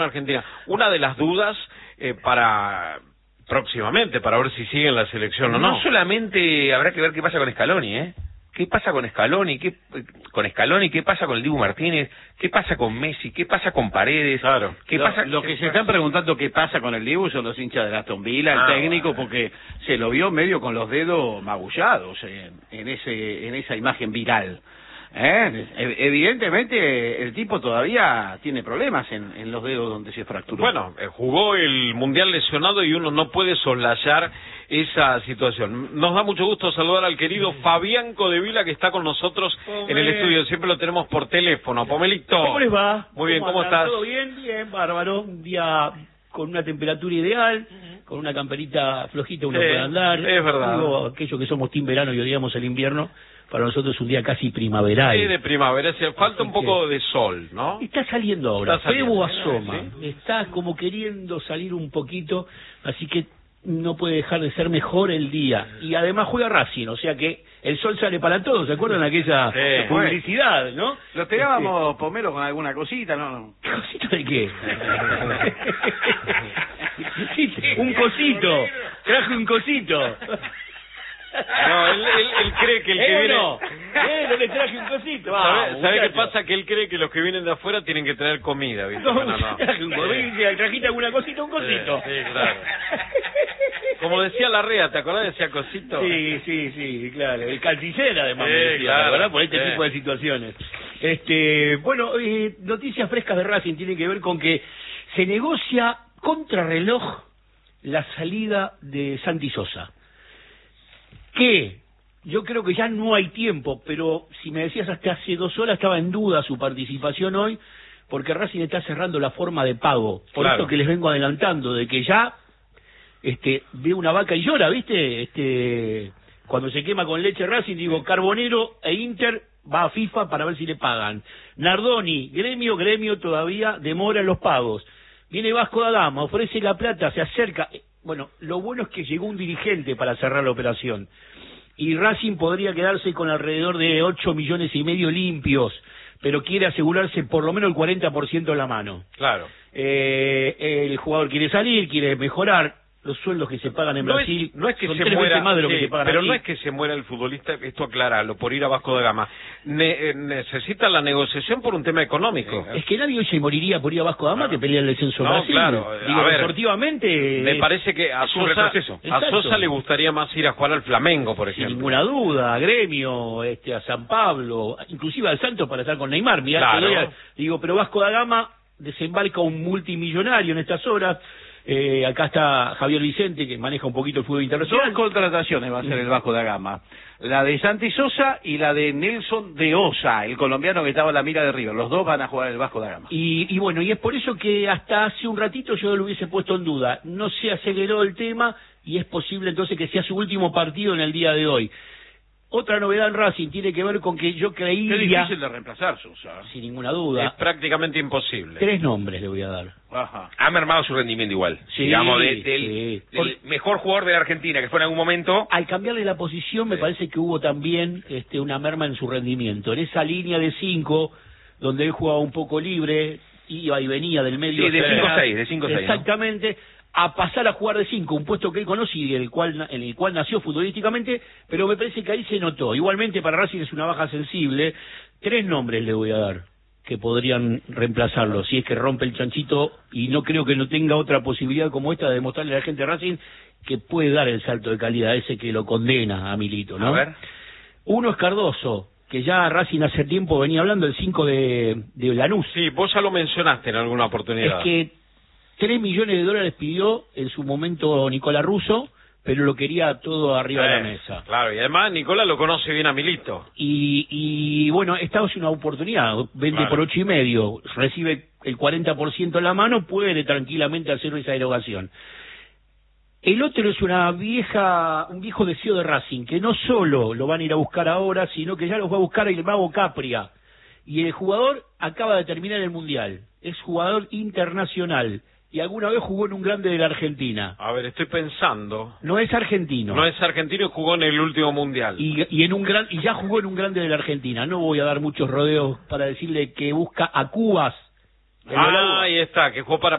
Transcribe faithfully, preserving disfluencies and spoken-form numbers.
Argentina. Una de las dudas eh, para próximamente, para ver si sigue en la selección o no. No solamente habrá que ver qué pasa con Scaloni, ¿eh? ¿Qué pasa con Scaloni? ¿Qué, con Scaloni? ¿Qué pasa con el Dibu Martínez? ¿Qué pasa con Messi? ¿Qué pasa con Paredes? Claro. ¿Qué lo, pasa? Lo que se están preguntando qué pasa con el Dibu son los hinchas de Aston Villa, el Ah, técnico, bueno. porque se lo vio medio con los dedos magullados en, en ese en esa imagen viral. ¿Eh? Evidentemente el tipo todavía tiene problemas en, en los dedos donde se fracturó. Bueno, eh, jugó el Mundial lesionado y uno no puede soslayar esa situación. Nos da mucho gusto saludar al querido Fabián Codevila, que está con nosotros Pomel. en el estudio. Siempre lo tenemos por teléfono. Pomelito. ¿Cómo les va? Muy bien, ¿cómo andan? estás? ¿Todo bien? Bien, bárbaro. Un día con una temperatura ideal, con una camperita flojita uno Sí, puede andar. es verdad. Digo, aquellos que somos team verano y odiamos el invierno, para nosotros es un día casi primaveral. Sí, de primavera. Se falta un poco de sol, ¿no? Está saliendo ahora, Está saliendo. Febo asoma, Sí. está como queriendo salir un poquito, así que no puede dejar de ser mejor el día. Y además juega Racing, o sea que el sol sale para todos, ¿se acuerdan aquella Sí. publicidad, no? Lo pegábamos Pomelo con alguna cosita, ¿no? Este, ¿cosito de qué? Un cosito, traje un cosito. No, él, él, él cree que el que ¿Eh o viene... no? ¿Eh? No le traje un cosito. ¿Sabe, Vamos, sabe qué muchacho. pasa? Que él cree que los que vienen de afuera tienen que traer comida, ¿viste? No, Bueno, no. traje un cosito, trajiste alguna cosita, un cosito. Sí, sí, claro. Como decía Larrea, ¿te acordás de ese cosito? Sí, sí, sí, claro. El calcicel, además, Sí, me decía, claro, ¿verdad? Por este sí. tipo de situaciones. Este, bueno, eh, noticias frescas de Racing tienen que ver con que se negocia contrarreloj la salida de Santi Sosa. Que yo creo que ya no hay tiempo, pero si me decías hasta hace dos horas estaba en duda su participación hoy, porque Racing está cerrando la forma de pago. Por Claro. esto que les vengo adelantando, de que ya este ve una vaca y llora, ¿viste? Este cuando se quema con leche Racing, digo, Carbonero e Inter va a FIFA para ver si le pagan. Nardoni, Gremio, Gremio todavía demora los pagos. Viene Vasco da Gama, ofrece la plata, se acerca. Bueno, lo bueno es que llegó un dirigente para cerrar la operación. Y Racing podría quedarse con alrededor de ocho millones y medio limpios, pero quiere asegurarse por lo menos el cuarenta por ciento en la mano. Claro. Eh, el jugador quiere salir, quiere mejorar. Los sueldos que se pagan en No Brasil es, no es que son se tres muera, veces más de lo sí, que se pagan pero aquí. no es que se muera el futbolista, esto acláralo, por ir a Vasco da Gama. Ne- eh, necesita la negociación por un tema económico. Es que nadie hoy se moriría por ir a Vasco da Gama Claro. que pelea el descenso en No, Brasil. claro, Digo, a ver, deportivamente Me es- parece que a es un Sosa, retroceso. a Exacto. Sosa le gustaría más ir a jugar al Flamengo, por Sin ejemplo. ninguna duda, a Gremio, este, a San Pablo, inclusive al Santos para estar con Neymar. Mirá, Claro. te doy a- digo, pero Vasco da Gama desembarca un multimillonario en estas horas. Eh, acá está Javier Vicente, que maneja un poquito el fútbol Dos internacional. contrataciones va a ser el Vasco da Gama. La de Santi Sosa y la de Nelson de Osa, el colombiano que estaba en la mira de River. Los dos van a jugar el Vasco da Gama. Y, y bueno, y es por eso que hasta hace un ratito yo lo hubiese puesto en duda. No se aceleró el tema y es posible entonces que sea su último partido en el día de hoy. Otra novedad en Racing tiene que ver con que yo Qué creía, difícil de reemplazar Sosa. sin ninguna Es duda, prácticamente imposible. tres nombres le voy a dar. Ajá. Ha mermado su rendimiento igual. Sí, Digamos, de- del, sí. del mejor jugador de la Argentina, que fue en algún momento. Al cambiarle la posición me Sí. parece que hubo también este, una merma en su rendimiento. En esa línea de cinco, donde él jugaba un poco libre, iba y venía del medio. Sí, de hacia cinco a atrás. seis, de cinco a seis, ¿no? Exactamente, a pasar a jugar de cinco, un puesto que él conoce y el cual, en el cual nació futbolísticamente, pero me parece que ahí se notó. Igualmente para Racing es una baja sensible. Tres nombres le voy a dar que podrían reemplazarlo, si es que rompe el chanchito, y no creo que no tenga otra posibilidad como esta de demostrarle a la gente de Racing que puede dar el salto de calidad ese que lo condena a Milito, ¿no? A ver. Uno es Cardoso, que ya Racing hace tiempo venía hablando, el cinco de, de Lanús. Sí, vos ya lo mencionaste en alguna oportunidad. Es que tres millones de dólares pidió en su momento Nicolás Russo, pero lo quería todo arriba de la Eh, mesa. Claro, y además Nicolás lo conoce bien a Milito. Y, y bueno, esta es una oportunidad, vende Claro. por ocho y medio, recibe el cuarenta por ciento en la mano, puede tranquilamente hacer esa erogación. El otro es una vieja, un viejo deseo de Racing, que no solo lo van a ir a buscar ahora, sino que ya los va a buscar el mago Capria. Y el jugador acaba de terminar el Mundial, es jugador internacional, y alguna vez jugó en un grande de la Argentina. A ver, estoy pensando. No es argentino. No es argentino y jugó en el último mundial. Y, y en un gran y ya jugó en un grande de la Argentina. No voy a dar muchos rodeos para decirle que busca a Cubas. El Ah, volado. ahí está, que jugó para